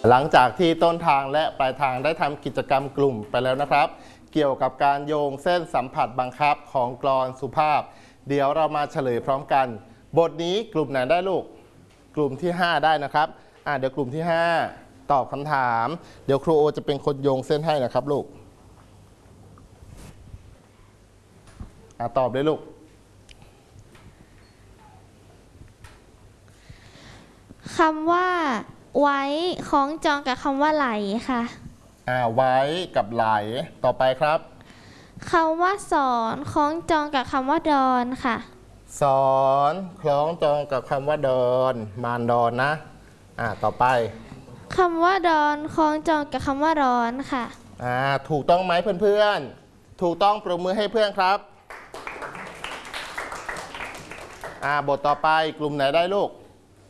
หลังจากที่ต้นทางและปลายทางได้ทำกิจกรรมกลุ่มไปแล้วนะครับ เกี่ยวกับการโยงเส้นสัมผัสบังคับของกลอนสุภาพเดี๋ยวเรามาเฉลยพร้อมกันบทนี้กลุ่มไหนได้ลูกกลุ่มที่5ได้นะครับเดี๋ยวกลุ่มที่5ตอบคำถามเดี๋ยวครูโอจะเป็นคนโยงเส้นให้นะครับลูกตอบเลยลูกคำว่าไว้คล้องจองกับคำว่าไหลค่ะไว้กับไหลต่อไปครับคำว่าสอนคล้องจองกับคำว่าดอนค่ะสอนคล้องจองกับคำว่าดอนมารดอนนะต่อไปคำว่าดอนคล้องจองกับคำว่าร้อนค่ะถูกต้องไหมเพื่อนๆถูกต้องปรบมือให้เพื่อนครับบทต่อไปกลุ่มไหนได้ลูก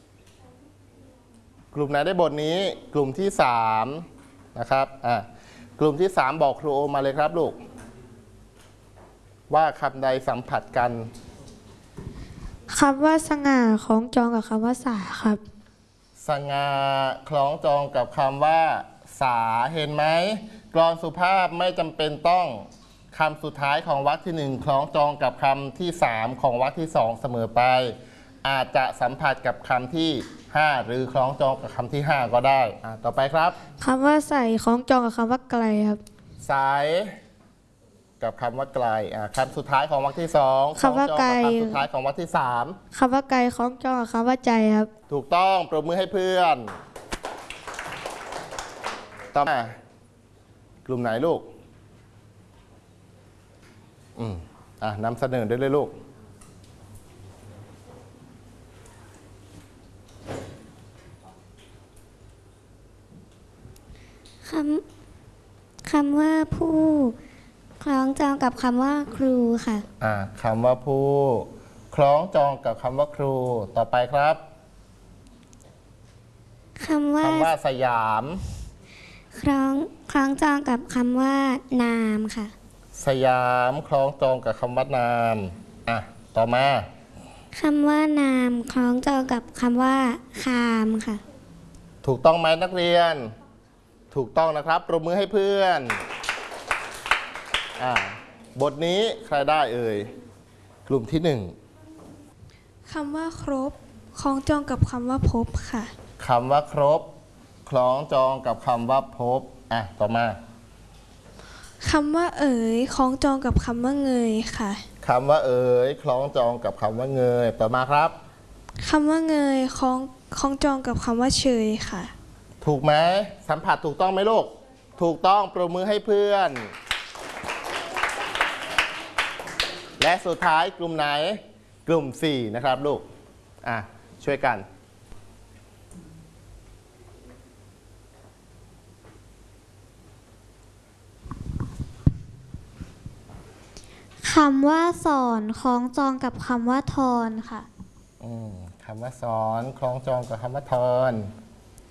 กลุ่มไหนได้บทนี้กลุ่มที่3นะครับกลุ่มที่3บอกครูโอมาเลยครับลูกว่าคำใดสัมผัสกันคำว่าสง่าคล้องจองกับคำว่าสาครับสง่าคล้องจองกับคำว่าสาเห็นไหมกลอนสุภาพไม่จำเป็นต้องคำสุดท้ายของวรรคที่1คล้องจองกับคำที่3ของวรรคที่2เสมอไปอาจจะสัมผัสกับคำที่5หรือคล้องจองกับคำที่5ก็ได้ต่อไปครับคำว่าใส่คล้องจองกับคำว่าไกลครับใส่กับคำว่าไกลคำสุดท้ายของวรรคที่2 คำว่าไกลคำสุดท้ายของวรรคที่3 คำว่าไกลคล้องจองกับคำว่าใจครับถูกต้องปรบมือให้เพื่อนต่อมากลุ่มไหนลูกนำเสนอได้เลยลูกคำว่าผู้คล้องจองกับคำว่าครูค่ะคำว่าผู้คล้องจองกับคำว่าครูต่อไปครับคำว่าสยามคล้องจองกับคำว่านามค่ะสยามคล้องจองกับคำว่านามต่อมาคำว่านามคล้องจองกับคำว่าคามค่ะถูกต้องไหมนักเรียนถูกต้องนะครับปรบมือให้เพื่อนบทนี้ใครได้เอ่ยกลุ่มที่1 คำว่าครบคล้องจองกับคำว่าพบค่ะคำว่าครบคล้องจองกับคำว่าพบต่อมาคำว่าเอ๋ยคล้องจองกับคำว่าเงยค่ะคำว่าเอ๋ยคล้องจองกับคำว่าเงยต่อมาครับคำว่าเงยคล้องจองกับคำว่าเฉยค่ะถูกไหมสัมผัสถูกต้องไหมลูกถูกต้องปรบมือให้เพื่อนและสุดท้ายกลุ่มไหนกลุ่ม4นะครับลูกช่วยกันคำว่าสอนคล้องจองกับคำว่าทอนค่ะคำว่าสอนคล้องจองกับคำว่าทอน